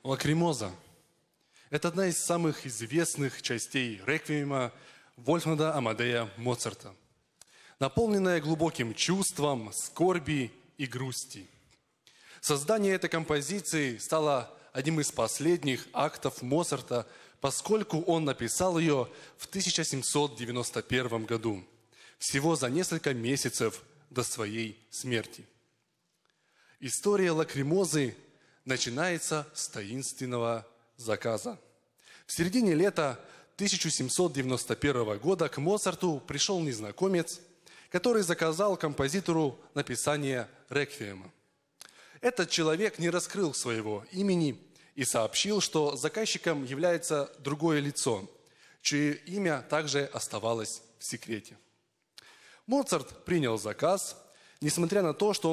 Лакримоза – это одна из самых известных частей реквиема Вольфганга Амадея Моцарта, наполненная глубоким чувством скорби и грусти. Создание этой композиции стало одним из последних актов Моцарта, поскольку он написал ее в 1791 году, всего за несколько месяцев до своей смерти. История Лакримозы начинается с таинственного заказа. В середине лета 1791 года к Моцарту пришел незнакомец, который заказал композитору написание реквиема. Этот человек не раскрыл своего имени и сообщил, что заказчиком является другое лицо, чье имя также оставалось в секрете. Моцарт принял заказ, несмотря на то, что